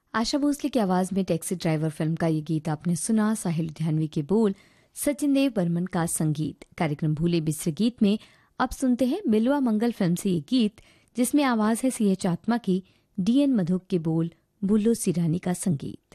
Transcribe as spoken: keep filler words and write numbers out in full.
आशा भोसले की आवाज में टैक्सी ड्राइवर फिल्म का ये गीत आपने सुना। साहिल लुधियानवी के बोल, सचिन देव बर्मन का संगीत। कार्यक्रम भूले बिसरे गीत में अब सुनते हैं बिलवा मंगल फिल्म से ये गीत, जिसमें आवाज है सी एच आत्मा की, डी एन मधुक के बोल, बुल्लो सिरानी का संगीत।